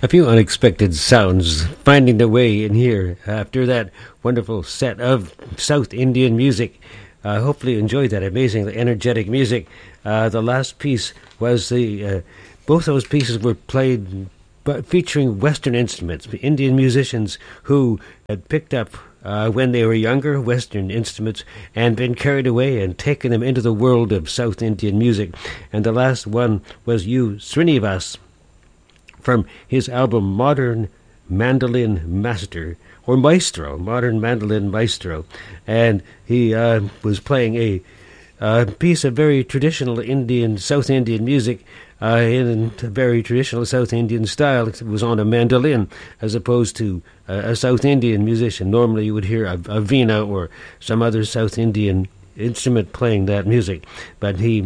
A few unexpected sounds finding their way in here after that wonderful set of South Indian music. Hopefully you enjoyed that amazingly energetic music. The last piece was both those pieces were played but featuring Western instruments, Indian musicians who had picked up when they were younger Western instruments and been carried away and taken them into the world of South Indian music. And the last one was U. Srinivas from his album Modern Mandolin Master, or Maestro, Modern Mandolin Maestro. And he was playing a piece of very traditional South Indian music in a very traditional South Indian style. It was on a mandolin as opposed to a South Indian musician. Normally you would hear a veena or some other South Indian instrument playing that music. But he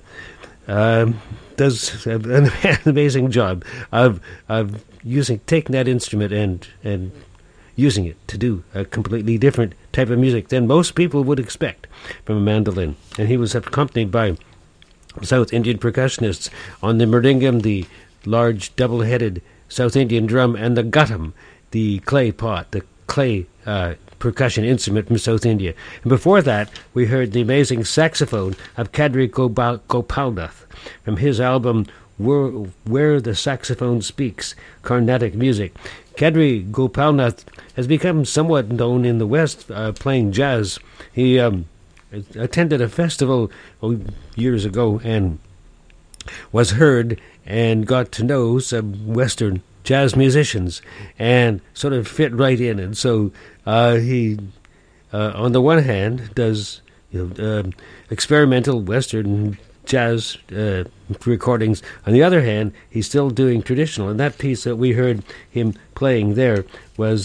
does an amazing job of taking that instrument and using it to do a completely different type of music than most people would expect from a mandolin. And he was accompanied by South Indian percussionists on the mridangam, the large double-headed South Indian drum, and the guttam, the clay pot, the clay percussion instrument from South India. And before that, we heard the amazing saxophone of Kadri Gopalnath from his album Where the Saxophone Speaks, Carnatic Music. Kadri Gopalnath has become somewhat known in the West playing jazz. He attended a festival years ago and was heard and got to know some Western jazz musicians and sort of fit right in. And so he, on the one hand, does experimental Western jazz recordings. On the other hand, he's still doing traditional. And that piece that we heard him playing there was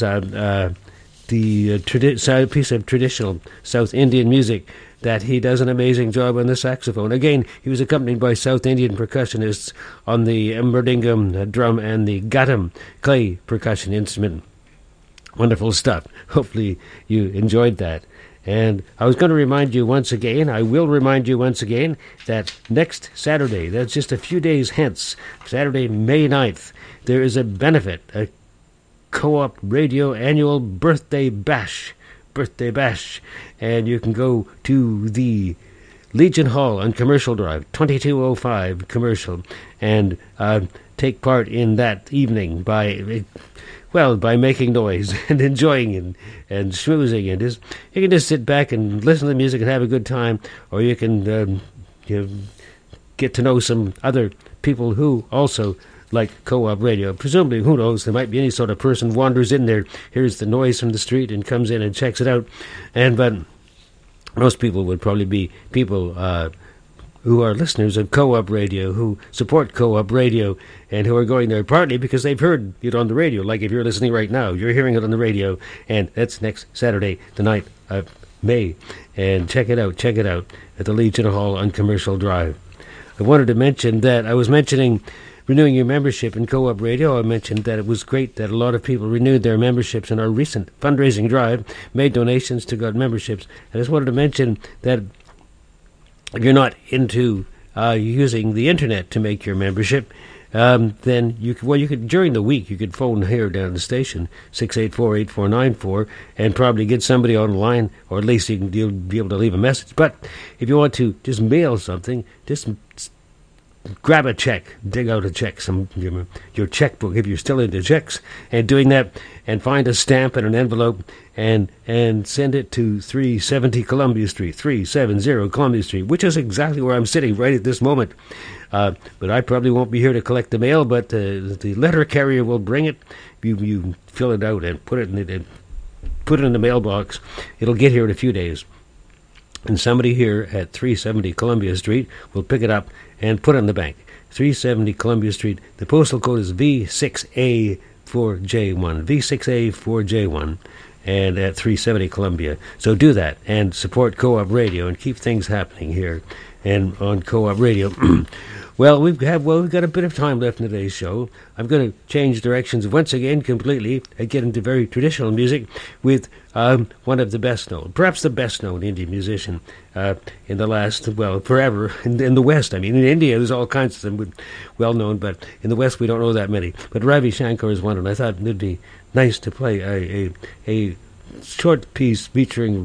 the piece of traditional South Indian music that he does an amazing job on the saxophone. Again, he was accompanied by South Indian percussionists on the mridangam drum and the guttam clay percussion instrument. Wonderful stuff. Hopefully you enjoyed that. And I was going to remind you once again, I will remind you once again, that next Saturday, that's just a few days hence, Saturday, May 9th, there is a benefit, a Co-op Radio annual birthday bash, and you can go to the Legion Hall on Commercial Drive, 2205 Commercial, and take part in that evening by making noise and enjoying and schmoozing, and you can just sit back and listen to the music and have a good time, or you can get to know some other people who also like Co-op Radio. Presumably, who knows, there might be any sort of person wanders in there, hears the noise from the street and comes in and checks it out. But most people would probably be people who are listeners of Co-op Radio, who support Co-op Radio, and who are going there partly because they've heard it on the radio. Like if you're listening right now, you're hearing it on the radio, and that's next Saturday, the 9th of May. And check it out at the Legion Hall on Commercial Drive. I wanted to mention that I was mentioning renewing your membership in Co-op Radio. I mentioned that it was great that a lot of people renewed their memberships in our recent fundraising drive, made donations to got memberships. I just wanted to mention that if you're not into using the internet to make your membership, then you could during the week you could phone here down the station 684-8494 and probably get somebody on the line, or at least you'll be able to leave a message. But if you want to just mail something, just grab a check, dig out a check, your checkbook if you're still into checks, and doing that, and find a stamp and an envelope and send it to 370 Columbia Street, 370 Columbia Street, which is exactly where I'm sitting right at this moment. But I probably won't be here to collect the mail, but the letter carrier will bring it. You fill it out and put it in the mailbox. It'll get here in a few days. And somebody here at 370 Columbia Street will pick it up and put it in the bank. 370 Columbia Street. The postal code is V6A4J1. V6A4J1. And at 370 Columbia. So do that and support Co-op Radio and keep things happening here. and on Co-op Radio. Well, we've got a bit of time left in today's show. I'm going to change directions once again completely and get into very traditional music with one of the best known, perhaps the best known Indian musician in the last, forever, in the West. I mean, in India there's all kinds of them well known, but in the West we don't know that many. But Ravi Shankar is one, and I thought it would be nice to play a short piece featuring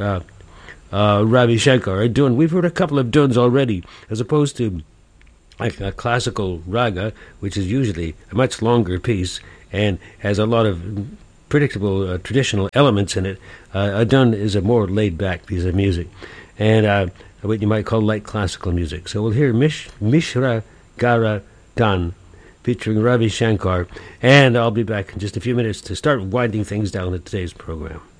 Ravi Shankar. We've heard a couple of duns already, as opposed to a classical raga, which is usually a much longer piece and has a lot of predictable traditional elements in it. A dun is a more laid-back piece of music, and what you might call light classical music. So we'll hear Mishra Gara Dan featuring Ravi Shankar, and I'll be back in just a few minutes to start winding things down at today's program.